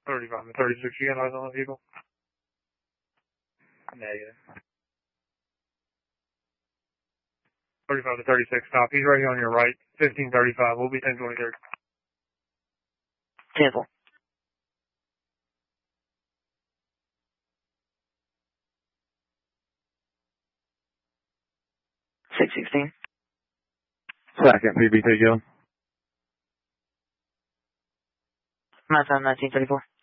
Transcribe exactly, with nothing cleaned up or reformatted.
thirty-five to thirty-six, you got eyes on the vehicle? Negative. thirty-five to thirty-six, stop. He's right here on your right. fifteen thirty-five, we'll be ten twenty-three. Cancel. six sixteen. Second, P B T Gill. My time, nineteen thirty-four.